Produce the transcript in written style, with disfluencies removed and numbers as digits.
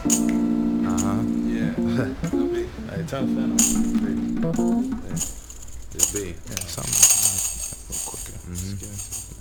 Yeah. Hey, turn the fan on. Just be. Yeah, something real quicker. Let's get into